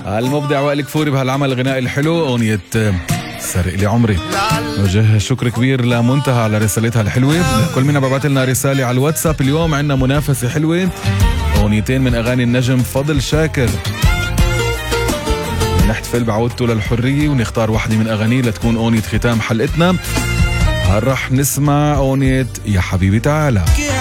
المبدع وائل كفوري بهالعمل الغنائي الحلو أغنية سرق لي عمري. وجه شكر كبير لمنتهى على رسالتها الحلوة. كل منا ببعت لنا رسالة على الواتساب. اليوم عندنا منافسة حلوة، أغنيتين من أغاني النجم فضل شاكر. نحتفل بعودته للحرية ونختار واحدة من أغانيه لتكون أغنية ختام حلقتنا. رح نسمع أغنية يا حبيبي تعالى.